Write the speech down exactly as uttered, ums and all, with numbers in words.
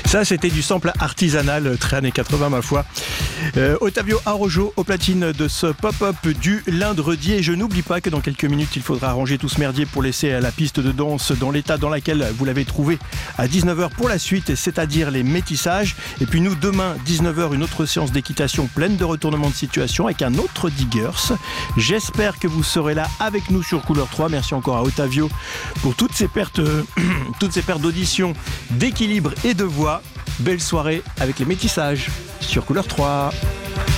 Ça, c'était du sample artisanal, très années quatre-vingts, ma foi. Euh, Ottavio Araujo au platine de ce pop-up du lundi. Et je n'oublie pas que dans quelques minutes, il faudra ranger tout ce merdier pour laisser la piste de danse dans l'état dans lequel vous l'avez trouvé à dix-neuf heures pour la suite, c'est-à-dire les métissages. Et puis nous, demain, dix-neuf heures, une autre séance d'équitation pleine de retournements de situation avec un autre Diggers. J'espère que vous serez là avec nous sur Couleur trois. Merci encore à Ottavio pour toutes ces pertes, euh, toutes ces pertes d'audition, d'équilibre et de voix. Belle soirée avec les métissages sur Couleur trois.